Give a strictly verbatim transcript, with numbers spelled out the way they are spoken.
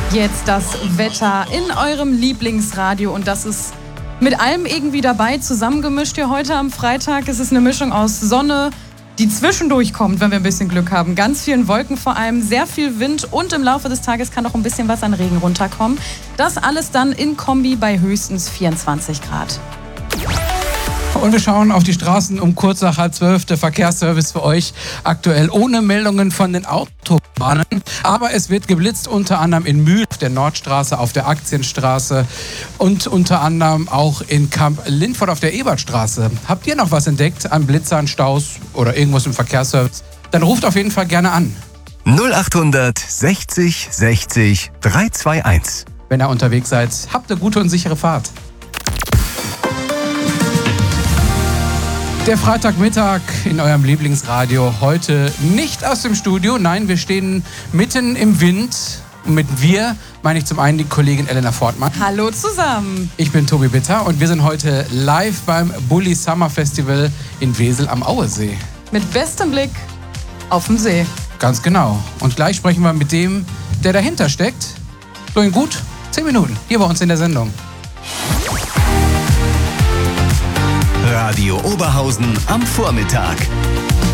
Jetzt das Wetter in eurem Lieblingsradio und das ist mit allem irgendwie dabei, zusammengemischt hier heute am Freitag. Es ist eine Mischung aus Sonne, die zwischendurch kommt, wenn wir ein bisschen Glück haben. Ganz vielen Wolken vor allem, sehr viel Wind und im Laufe des Tages kann auch ein bisschen was an Regen runterkommen. Das alles dann in Kombi bei höchstens vierundzwanzig Grad. Und wir schauen auf die Straßen um kurz nach halb zwölf. Der Verkehrsservice für euch aktuell ohne Meldungen von den Autobahnen. Aber es wird geblitzt, unter anderem in Mühl auf der Nordstraße, auf der Aktienstraße und unter anderem auch in Kamp-Lindfort auf der Ebertstraße. Habt ihr noch was entdeckt an Blitzern, Staus oder irgendwas im Verkehrsservice? Dann ruft auf jeden Fall gerne an. null achthundert sechzig sechzig dreihundertzweiundundzwanzig. Wenn ihr unterwegs seid, habt eine gute und sichere Fahrt. Der Freitagmittag in eurem Lieblingsradio. Heute nicht aus dem Studio. Nein, wir stehen mitten im Wind. Und mit wir meine ich zum einen die Kollegin Elena Fortmann. Hallo zusammen. Ich bin Tobi Bitter und wir sind heute live beim Bulli Summer Festival in Wesel am Auesee. Mit bestem Blick auf den See. Ganz genau. Und gleich sprechen wir mit dem, der dahinter steckt. So in gut zehn Minuten hier bei uns in der Sendung. Radio Oberhausen am Vormittag.